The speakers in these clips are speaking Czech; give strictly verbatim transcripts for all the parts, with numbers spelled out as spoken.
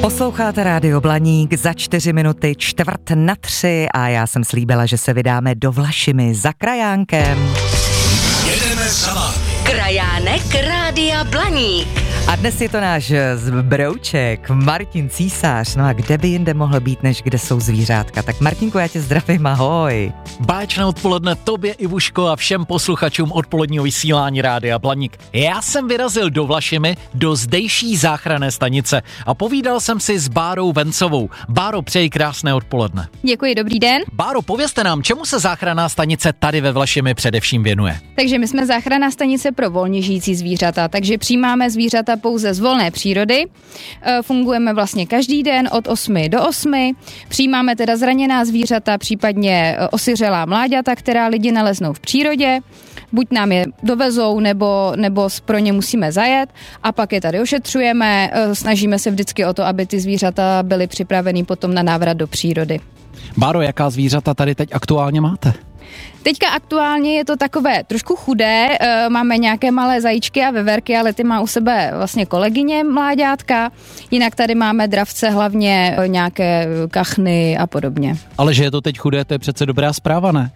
Posloucháte Rádio Blaník, za čtyři minuty čtvrt na tři a já jsem slíbila, že se vydáme do Vlašimi za krajánkem. Jedeme za vámi. Krajánek Rádia Blaník. A dnes je to náš brouček, Martin Císař. No a kde by jinde mohl být, než kde jsou zvířátka? Tak Martinku, já tě zdravím, ahoj. Báječné odpoledne tobě, Ivuško, a všem posluchačům odpoledního vysílání Rádia Blaník. Já jsem vyrazil do Vlašimi, do zdejší záchranné stanice a povídal jsem si s Bárou Vencovou. Báro, přeji krásné odpoledne. Děkuji, dobrý den. Báro, povězte nám, čemu se záchranná stanice tady ve Vlašimi především věnuje? Takže my jsme záchranná stanice pro volně žijící zvířata, takže přijímáme zvířata pouze z volné přírody. Fungujeme vlastně každý den od osmi do osmi. Přijímáme teda zraněná zvířata, případně osiřelá mláďata, která lidi naleznou v přírodě. Buď nám je dovezou, nebo, nebo pro ně musíme zajet a pak je tady ošetřujeme. Snažíme se vždycky o to, aby ty zvířata byly připraveny potom na návrat do přírody. Báro, jaká zvířata tady teď aktuálně máte? Teďka aktuálně je to takové trošku chudé, e, máme nějaké malé zajíčky a veverky, ale ty má u sebe vlastně kolegyně mláďátka, jinak tady máme dravce, hlavně e, nějaké kachny a podobně. Ale že je to teď chudé, to je přece dobrá zpráva, ne?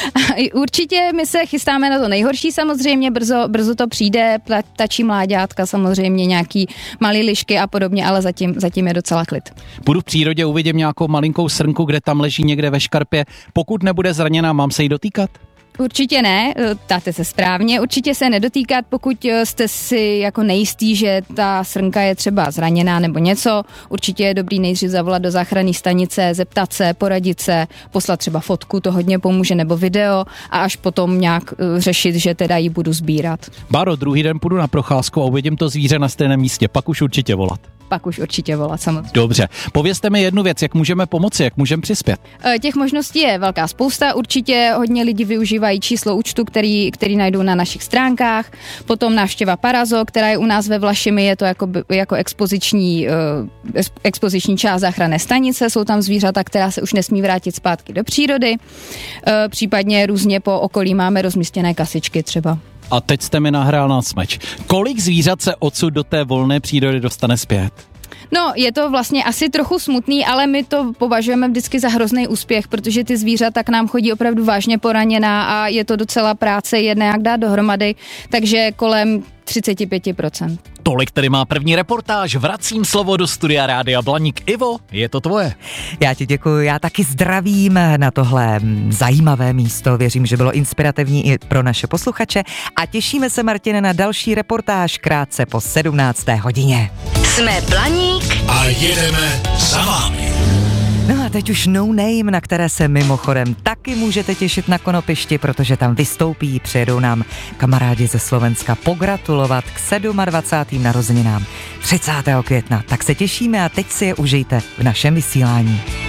Určitě my se chystáme na to nejhorší samozřejmě, brzo, brzo to přijde, ptačí mláďátka, samozřejmě nějaký malý lišky a podobně, ale zatím, zatím je docela klid. Budu v přírodě, uvidím nějakou malinkou srnku, kde tam leží někde ve škarpě, pokud nebude zraněná, mám se jí dotýkat? Určitě ne, ptáte se správně, určitě se nedotýkat, pokud jste si jako nejistý, že ta srnka je třeba zraněná nebo něco, určitě je dobrý nejdřív zavolat do záchranné stanice, zeptat se, poradit se, poslat třeba fotku, to hodně pomůže, nebo video a až potom nějak řešit, že teda ji budu sbírat. Báro, druhý den půjdu na procházku a uvidím to zvíře na stejném místě, pak už určitě volat. Pak už určitě volat, samozřejmě. Dobře, povězte mi jednu věc, jak můžeme pomoci, jak můžeme přispět? Těch možností je velká spousta, určitě hodně lidí využívají číslo účtu, který, který najdou na našich stránkách, potom návštěva Parazo, která je u nás ve Vlašimi, je to jako, jako expoziční, uh, expoziční část záchranné stanice, jsou tam zvířata, která se už nesmí vrátit zpátky do přírody, uh, případně různě po okolí máme rozmístěné kasičky třeba. A teď jste mi nahrál na smeč. Kolik zvířat se odsud do té volné přírody dostane zpět? No, je to vlastně asi trochu smutný, ale my to považujeme vždycky za hrozný úspěch, protože ty zvířata k nám chodí opravdu vážně poraněná a je to docela práce je nějak dát dohromady, takže kolem třicet pět procent. Tolik tedy má první reportáž, vracím slovo do studia Rádia Blaník. Ivo, je to tvoje. Já ti děkuji, já taky zdravím na tohle zajímavé místo, věřím, že bylo inspirativní i pro naše posluchače a těšíme se, Martine, na další reportáž krátce po sedmnácté hodině. Jsme Blaník a jedeme za vámi. No a teď už No Name, na které se mimochodem taky můžete těšit na Konopišti, protože tam vystoupí, přijedou nám kamarádi ze Slovenska pogratulovat k dvacátým sedmým narozeninám třicátého května. Tak se těšíme a teď si je užijte v našem vysílání.